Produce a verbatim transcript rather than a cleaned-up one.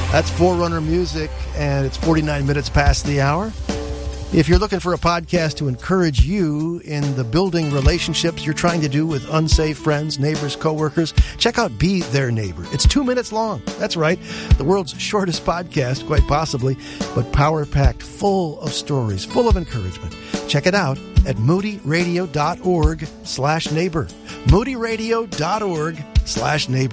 That's Forerunner Music, and it's forty-nine minutes past the hour. If you're looking for a podcast to encourage you in the building relationships you're trying to do with unsafe friends, neighbors, coworkers, check out Be Their Neighbor. It's two minutes long. That's right. The world's shortest podcast, quite possibly, but power-packed, full of stories, full of encouragement. Check it out at moodyradio.org slash neighbor. moodyradio.org slash neighbor.